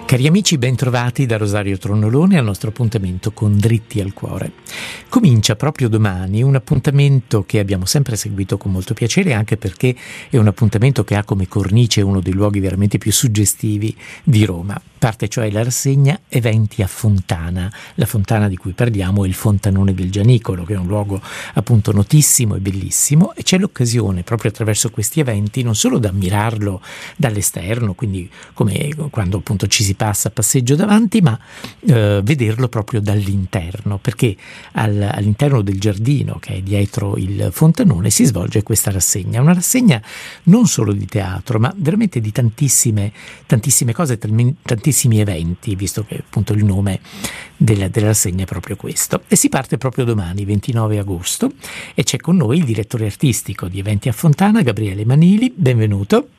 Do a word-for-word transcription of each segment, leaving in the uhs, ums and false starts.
Cari amici, bentrovati da Rosario Tronnolone al nostro appuntamento con Dritti al Cuore. Comincia proprio domani un appuntamento che abbiamo sempre seguito con molto piacere, anche perché è un appuntamento che ha come cornice uno dei luoghi veramente più suggestivi di Roma. Parte cioè la rassegna Eventi a Fontana. La fontana di cui parliamo è il Fontanone del Gianicolo, che è un luogo appunto notissimo e bellissimo, e c'è l'occasione proprio attraverso questi eventi non solo da ammirarlo dall'esterno, quindi come quando appunto ci si passa a passeggio davanti, ma eh, vederlo proprio dall'interno, perché al, all'interno del giardino che è dietro il Fontanone si svolge questa rassegna, una rassegna non solo di teatro, ma veramente di tantissime tantissime cose, tantissimi eventi, visto che appunto il nome della, della rassegna è proprio questo. E si parte proprio domani, ventinove agosto, e c'è con noi il direttore artistico di Eventi a Fontana, Gabriele Manili. Benvenuto.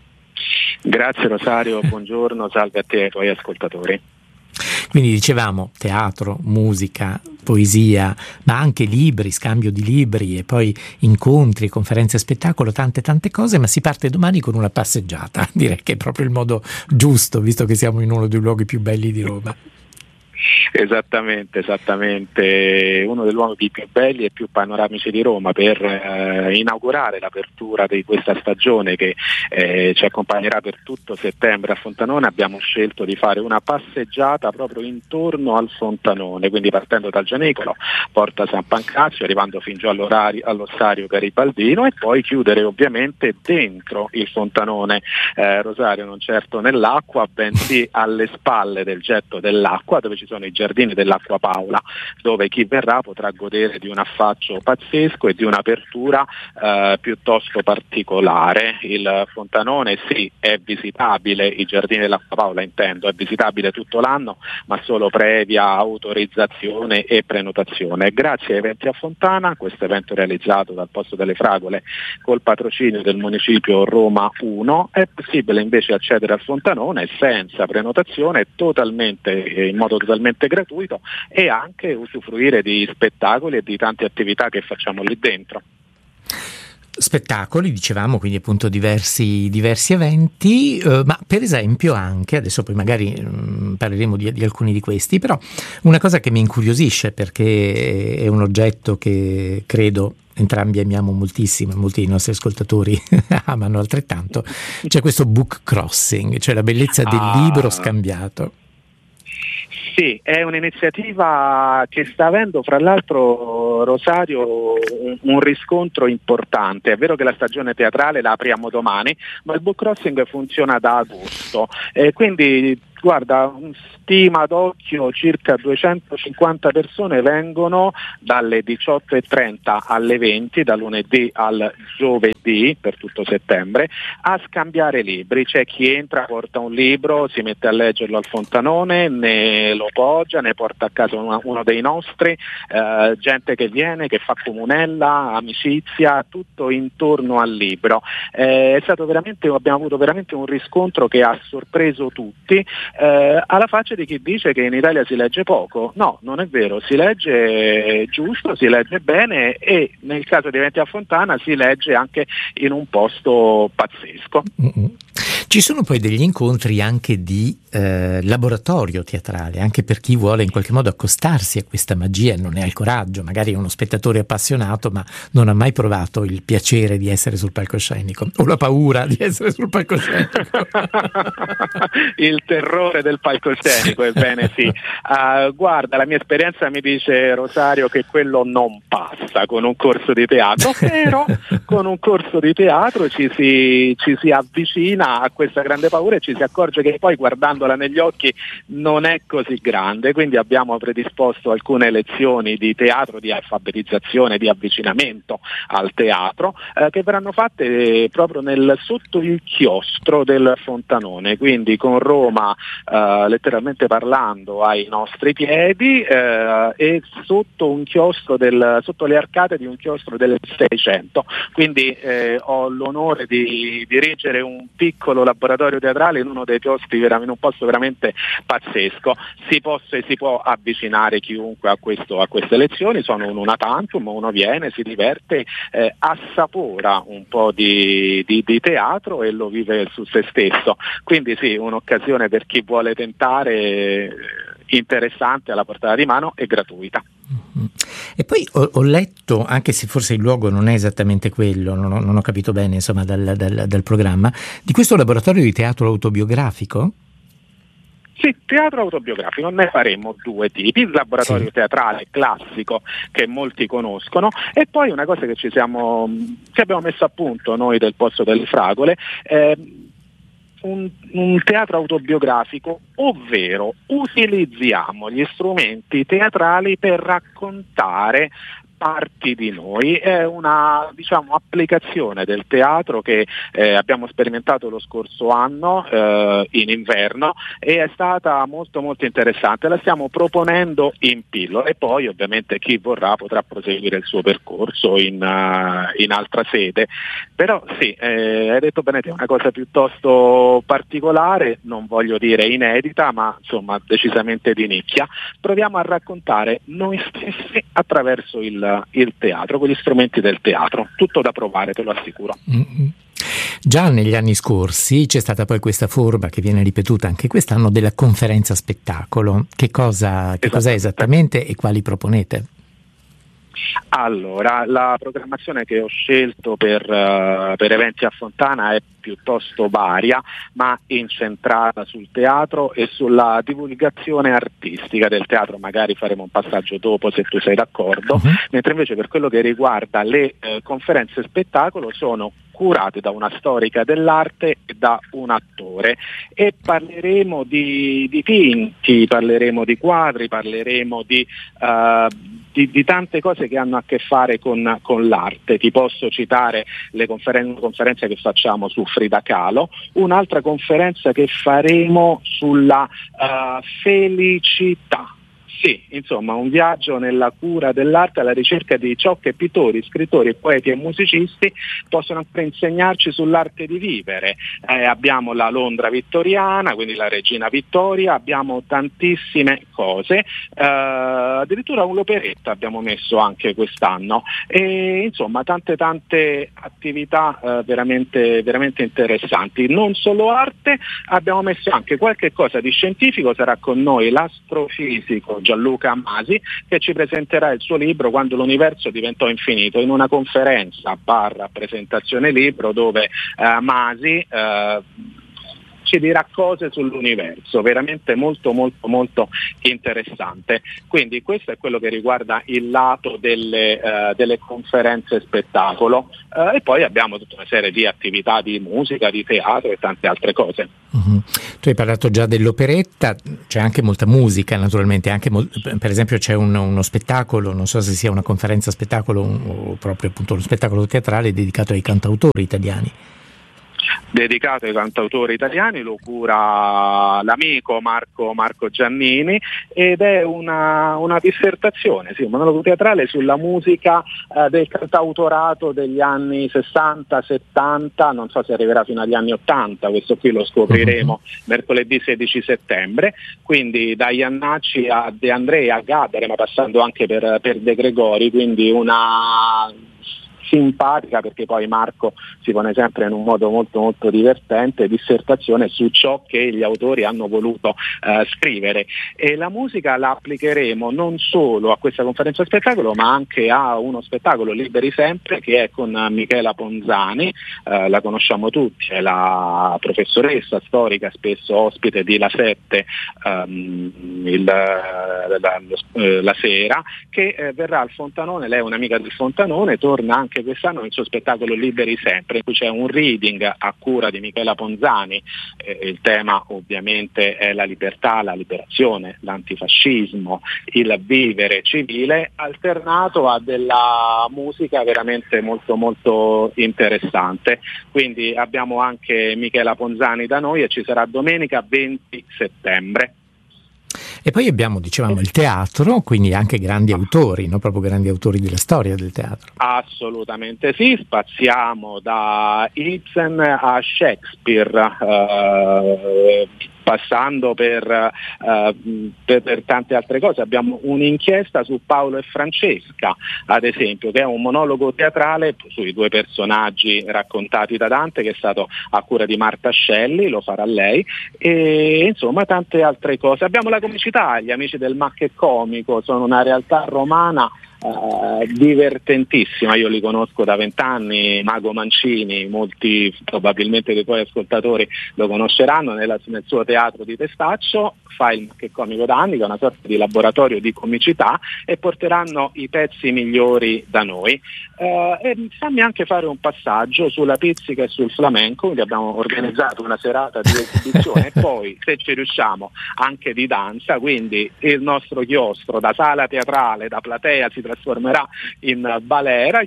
Grazie Rosario, buongiorno, salve a te e ai tuoi ascoltatori. Quindi dicevamo teatro, musica, poesia, ma anche libri, scambio di libri e poi incontri, conferenze, spettacolo, tante tante cose, ma si parte domani con una passeggiata, direi che è proprio il modo giusto, visto che siamo in uno dei luoghi più belli di Roma. Esattamente, esattamente, uno dei luoghi più belli e più panoramici di Roma per eh, inaugurare l'apertura di questa stagione che eh, ci accompagnerà per tutto settembre a Fontanone. Abbiamo scelto di fare una passeggiata proprio intorno al Fontanone, quindi partendo dal Gianicolo, Porta San Pancrazio, arrivando fin giù all'ossario Garibaldino e poi chiudere ovviamente dentro il Fontanone, eh, Rosario, non certo nell'acqua, bensì alle spalle del getto dell'acqua, dove ci sono i giardini dell'Acqua Paola, dove chi verrà potrà godere di un affaccio pazzesco e di un'apertura eh, piuttosto particolare. Il Fontanone sì, è visitabile, i giardini dell'Acqua Paola intendo, è visitabile tutto l'anno, ma solo previa autorizzazione e prenotazione. Grazie a Eventi a Fontana, questo evento realizzato dal Posto delle Fragole col patrocinio del municipio Roma uno, è possibile invece accedere al Fontanone senza prenotazione, totalmente in modo totalmente gratuito, e anche usufruire di spettacoli e di tante attività che facciamo lì dentro. Spettacoli, dicevamo, quindi appunto diversi, diversi eventi, eh, ma per esempio anche, adesso poi magari mh, parleremo di, di alcuni di questi, però una cosa che mi incuriosisce, perché è un oggetto che credo entrambi amiamo moltissimo e molti dei nostri ascoltatori amano altrettanto, c'è questo book crossing, cioè la bellezza del ah. libro scambiato. Sì, è un'iniziativa che sta avendo fra l'altro, Rosario, un, un riscontro importante. È vero che la stagione teatrale la apriamo domani, ma il book crossing funziona da agosto, e quindi guarda, stima d'occhio circa duecentocinquanta persone vengono dalle diciotto e trenta alle venti, da lunedì al giovedì per tutto settembre, a scambiare libri. C'è chi entra, porta un libro, si mette a leggerlo al Fontanone, ne lo poggia, ne porta a casa uno, uno dei nostri, eh, gente che viene, che fa comunella, amicizia, tutto intorno al libro. Eh, è stato veramente, abbiamo avuto veramente un riscontro che ha sorpreso tutti. Eh, alla faccia di chi dice che in Italia si legge poco. No, non è vero, si legge giusto, si legge bene, e nel caso di Eventi a Fontana si legge anche in un posto pazzesco. Mm-hmm. Ci sono poi degli incontri anche di eh, laboratorio teatrale, anche per chi vuole in qualche modo accostarsi a questa magia e non ne ha il coraggio, magari è uno spettatore appassionato ma non ha mai provato il piacere di essere sul palcoscenico o la paura di essere sul palcoscenico. Il terrore del palcoscenico, ebbene sì. Uh, guarda, la mia esperienza mi dice, Rosario, che quello non passa con un corso di teatro, però con un corso di teatro ci si, ci si avvicina a questa grande paura e ci si accorge che poi guardandola negli occhi non è così grande. Quindi abbiamo predisposto alcune lezioni di teatro, di alfabetizzazione, di avvicinamento al teatro, eh, che verranno fatte proprio nel, sotto il chiostro del Fontanone, quindi con Roma eh, letteralmente parlando ai nostri piedi, eh, e sotto un chiostro del, sotto le arcate di un chiostro del Seicento. Quindi eh, ho l'onore di dirigere un piccolo laboratorio teatrale in uno dei posti veramente, in un posto veramente pazzesco. Si può, si può avvicinare chiunque a, questo, a queste lezioni, sono un una tantum, uno viene, si diverte, eh, assapora un po' di, di, di teatro e lo vive su se stesso. Quindi sì, un'occasione per chi vuole tentare, eh, interessante, alla portata di mano e gratuita. E poi ho, ho letto, anche se forse il luogo non è esattamente quello, non ho, non ho capito bene insomma dal, dal, dal programma, di questo laboratorio di teatro autobiografico? Sì, teatro autobiografico, ne faremo due tipi, il laboratorio sì. teatrale classico che molti conoscono, e poi una cosa che ci siamo che abbiamo messo a punto noi del Pozzo delle Fragole, eh, Un, un teatro autobiografico, ovvero utilizziamo gli strumenti teatrali per raccontare parti di noi. È una, diciamo, applicazione del teatro che eh, abbiamo sperimentato lo scorso anno eh, in inverno, e è stata molto molto interessante. La stiamo proponendo in pillole e poi ovviamente chi vorrà potrà proseguire il suo percorso in, uh, in altra sede. Però sì, eh, hai detto bene, è una cosa piuttosto particolare, non voglio dire inedita, ma insomma decisamente di nicchia. Proviamo a raccontare noi stessi attraverso il il teatro, con gli strumenti del teatro, tutto da provare, te lo assicuro. Mm-hmm. Già negli anni scorsi c'è stata poi questa forma che viene ripetuta anche quest'anno della conferenza spettacolo. Che cosa, che cos'è esattamente e quali proponete? Allora, la programmazione che ho scelto per, uh, per Eventi a Fontana è piuttosto varia, ma incentrata sul teatro e sulla divulgazione artistica del teatro. Magari faremo un passaggio dopo, se tu sei d'accordo. Uh-huh. Mentre invece per quello che riguarda le eh, conferenze spettacolo sono curate da una storica dell'arte e da un attore, e parleremo di dipinti, parleremo di quadri, parleremo di, uh, di, di tante cose che hanno a che fare con, con l'arte. Ti posso citare le conferen- conferenze che facciamo su Frida Kahlo, un'altra conferenza che faremo sulla uh, felicità. Sì, insomma, un viaggio nella cura dell'arte alla ricerca di ciò che pittori, scrittori, poeti e musicisti possono anche insegnarci sull'arte di vivere. Eh, abbiamo la Londra vittoriana, quindi la Regina Vittoria, abbiamo tantissime cose, eh, addirittura un'operetta abbiamo messo anche quest'anno, e insomma tante tante attività eh, veramente, veramente interessanti. Non solo arte, abbiamo messo anche qualche cosa di scientifico. Sarà con noi l'astrofisico Gianluca Masi, che ci presenterà il suo libro Quando l'universo diventò infinito, in una conferenza barra presentazione libro dove eh, Masi eh, ci dirà cose sull'universo, veramente molto molto molto interessante. Quindi questo è quello che riguarda il lato delle, uh, delle conferenze spettacolo, uh, e poi abbiamo tutta una serie di attività di musica, di teatro e tante altre cose. Mm-hmm. Tu hai parlato già dell'operetta, c'è anche molta musica naturalmente, anche mol- per esempio c'è un, uno spettacolo, non so se sia una conferenza spettacolo o proprio appunto uno spettacolo teatrale dedicato ai cantautori italiani. Dedicato ai cantautori italiani, lo cura l'amico Marco, Marco Giannini, ed è una, una dissertazione, sì, un monologo teatrale sulla musica eh, del cantautorato degli anni sessanta settanta, non so se arriverà fino agli anni ottanta, questo qui lo scopriremo uh-huh. mercoledì sedici settembre, quindi da Iannacci a De André a Gabbere, ma passando anche per, per De Gregori, quindi una simpatica, perché poi Marco si pone sempre in un modo molto molto divertente, dissertazione su ciò che gli autori hanno voluto eh, scrivere. E la musica la applicheremo non solo a questa conferenza spettacolo, ma anche a uno spettacolo Liberi Sempre, che è con Michela Ponzani, eh, la conosciamo tutti, è la professoressa storica, spesso ospite di La Sette um, il, la, la, la sera, che eh, verrà al Fontanone. Lei è un'amica del Fontanone, torna anche quest'anno nel suo spettacolo Liberi Sempre, in cui c'è un reading a cura di Michela Ponzani. Eh, il tema ovviamente è la libertà, la liberazione, l'antifascismo, il vivere civile, alternato a della musica veramente molto molto interessante. Quindi abbiamo anche Michela Ponzani da noi, e ci sarà domenica venti settembre. E poi abbiamo, dicevamo, il teatro, quindi anche grandi autori, no? Proprio grandi autori della storia del teatro. Assolutamente sì, spaziamo da Ibsen a Shakespeare, eh, passando per, uh, per, per tante altre cose. Abbiamo un'inchiesta su Paolo e Francesca, ad esempio, che è un monologo teatrale sui due personaggi raccontati da Dante, che è stato a cura di Marta Scelli, lo farà lei, e insomma tante altre cose. Abbiamo la comicità, gli amici del Macche Comico, sono una realtà romana Uh, divertentissima, io li conosco da vent'anni, Mago Mancini, molti probabilmente dei tuoi ascoltatori lo conosceranno, nella, nel suo teatro di Testaccio fa il Macche Comico da anni, che è una sorta di laboratorio di comicità, e porteranno i pezzi migliori da noi. Uh, e fammi anche fare un passaggio sulla pizzica e sul flamenco, quindi abbiamo organizzato una serata di esibizione e poi, se ci riusciamo, anche di danza, quindi il nostro chiostro da sala teatrale, da platea si trasformerà in balera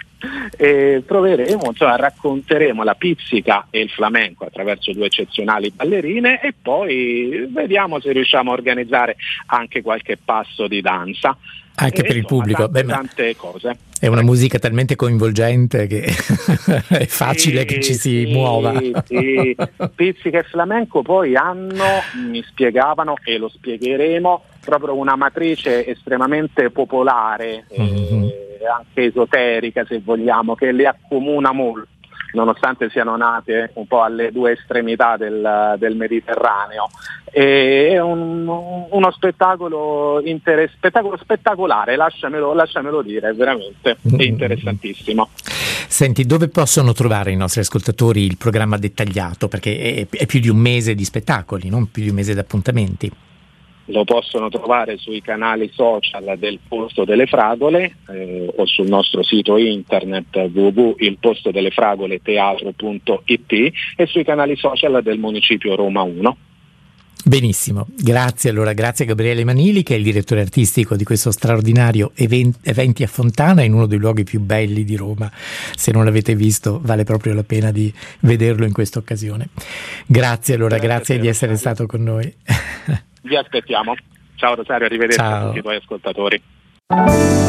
e proveremo, insomma, racconteremo la pizzica e il flamenco attraverso due eccezionali ballerine e poi vediamo se riusciamo a organizzare anche qualche passo di danza. Anche e per il insomma, pubblico. Tante, Beh, tante cose. È una musica talmente coinvolgente che è facile sì, che ci si sì, muova. Sì. Pizzica e flamenco poi hanno, mi spiegavano e lo spiegheremo, proprio una matrice estremamente popolare, mm-hmm. eh, anche esoterica se vogliamo, che le accomuna molto, nonostante siano nate un po' alle due estremità del, del Mediterraneo. E è un, uno spettacolo, inter- spettacolo spettacolare, lasciamelo, lasciamelo dire, veramente è interessantissimo. Senti, dove possono trovare i nostri ascoltatori il programma dettagliato? Perché è, è più di un mese di spettacoli, non più di un mese di appuntamenti. Lo possono trovare sui canali social del Posto delle Fragole eh, o sul nostro sito internet w w w punto il posto delle fragole teatro punto i t e sui canali social del Municipio Roma uno. Benissimo, grazie allora, grazie a Gabriele Manili, che è il direttore artistico di questo straordinario event- Eventi a Fontana, in uno dei luoghi più belli di Roma. Se non l'avete visto vale proprio la pena di vederlo in questa occasione. Grazie allora, grazie, grazie di essere Rosario. Stato con noi. Vi aspettiamo. Ciao Rosario, arrivederci. Ciao a tutti i tuoi ascoltatori.